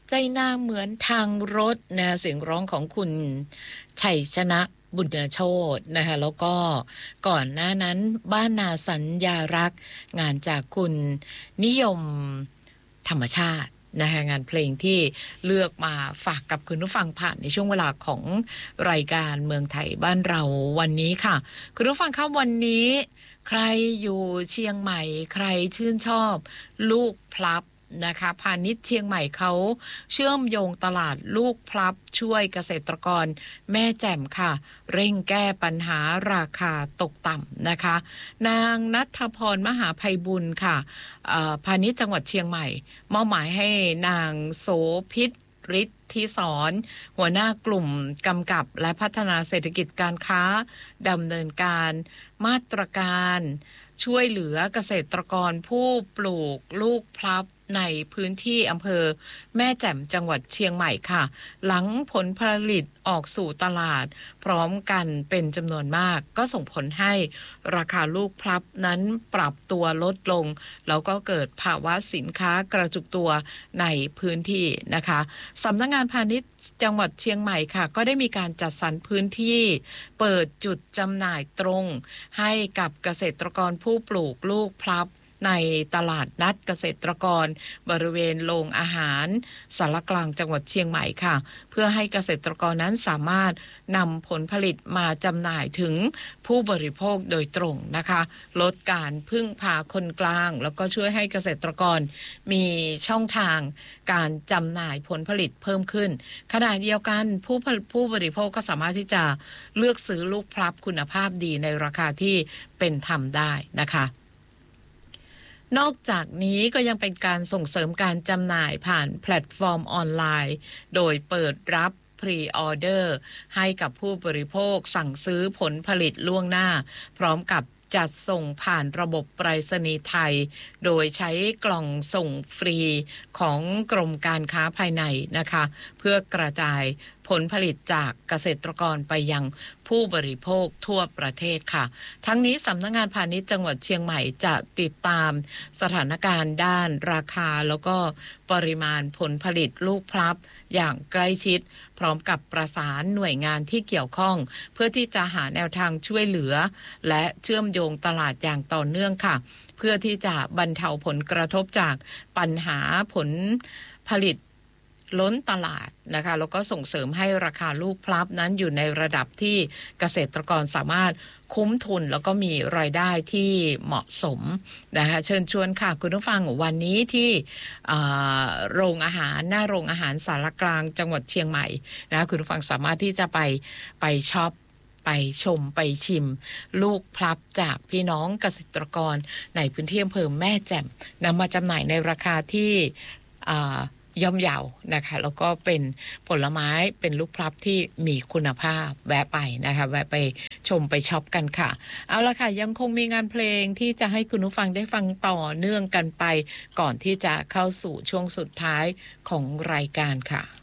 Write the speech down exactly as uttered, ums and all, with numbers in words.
ใจนางเหมือนทางรถนะเสียงร้องของคุณชัยชนะบุญโชตินะคะแล้วก็ก่อนหน้านั้นบ้านนาสัญญารักษ์งานจากคุณนิยมธรรมชาตินะคะงานเพลงที่เลือกมาฝากกับคุณผู้ฟังผ่านในช่วงเวลาของรายการเมืองไทยบ้านเราวันนี้ค่ะคุณผู้ฟังครับวันนี้ใครอยู่เชียงใหม่ใครชื่นชอบลูกพลับนะคะพาณิชย์เชียงใหม่เขาเชื่อมโยงตลาดลูกพลับช่วยเกษตรกรแม่แจ่มค่ะเร่งแก้ปัญหาราคาตกต่ำนะคะนางณัฐพรมหาไพบุญค่ะพาณิชย์จังหวัดเชียงใหม่มอบหมายให้นางโสภิตฤทธิสอนหัวหน้ากลุ่มกำกับและพัฒนาเศรษฐกิจการค้าดำเนินการมาตรการช่วยเหลือเกษตรกรผู้ปลูกลูกพลับในพื้นที่อำเภอแม่แจ่มจังหวัดเชียงใหม่ค่ะหลังผลผลิตออกสู่ตลาดพร้อมกันเป็นจำนวนมากก็ส่งผลให้ราคาลูกพลับนั้นปรับตัวลดลงแล้วก็เกิดภาวะสินค้ากระจุกตัวในพื้นที่นะคะสำนักงานพาณิชย์จังหวัดเชียงใหม่ค่ะก็ได้มีการจัดสรรพื้นที่เปิดจุดจำหน่ายตรงให้กับเกษตรกรผู้ปลูกลูกพลับในตลาดนัดเกษตรกรบริเวณโรงอาหารสารกลางจังหวัดเชียงใหม่ค่ะเพื่อให้เกษตรกรนั้นสามารถนำผลผลิตมาจำหน่ายถึงผู้บริโภคโดยตรงนะคะลดการพึ่งพาคนกลางแล้วก็ช่วยให้เกษตรกรมีช่องทางการจำหน่ายผลผลิตเพิ่มขึ้นขณะเดียวกันผู้ผู้บริโภคก็สามารถที่จะเลือกซื้อลูกพลับคุณภาพดีในราคาที่เป็นธรรมได้นะคะนอกจากนี้ก็ยังเป็นการส่งเสริมการจำหน่ายผ่านแพลตฟอร์มออนไลน์โดยเปิดรับพรีออเดอร์ให้กับผู้บริโภคสั่งซื้อผลผลิตล่วงหน้าพร้อมกับจัดส่งผ่านระบบไปรษณีย์ไทยโดยใช้กล่องส่งฟรีของกรมการค้าภายในนะคะเพื่อกระจายผลผลิตจากเกษตรกรไปยังผู้บริโภคทั่วประเทศค่ะทั้งนี้สำนักงานพาณิชย์จังหวัดเชียงใหม่จะติดตามสถานการณ์ด้านราคาแล้วก็ปริมาณผลผลิตลูกพลับอย่างใกล้ชิดพร้อมกับประสานหน่วยงานที่เกี่ยวข้องเพื่อที่จะหาแนวทางช่วยเหลือและเชื่อมโยงตลาดอย่างต่อเนื่องค่ะเพื่อที่จะบรรเทาผลกระทบจากปัญหาผลผลิตล้นตลาดนะคะแล้วก็ส่งเสริมให้ราคาลูกพลับนั้นอยู่ในระดับที่เกษตรกรสามารถคุ้มทุนแล้วก็มีรายได้ที่เหมาะสมนะคะเชิญชวนค่ะคุณผู้ฟังวันนี้ที่โรงอาหารหน้าโรงอาหารสารกลางจังหวัดเชียงใหม่นะคุณผู้ฟังสามารถที่จะไปไปช็อปไปชมไปชิมลูกพลับจากพี่น้องเกษตรกรในพื้นที่อำเภอแม่แจ่มนำมาจำหน่ายในราคาที่ย่อมเยานะคะแล้วก็เป็นผลไม้เป็นลูกพลับที่มีคุณภาพแวะไปนะคะแวะไปชมไปช็อปกันค่ะเอาละค่ะยังคงมีงานเพลงที่จะให้คุณผู้ฟังได้ฟังต่อเนื่องกันไปก่อนที่จะเข้าสู่ช่วงสุดท้ายของรายการค่ะ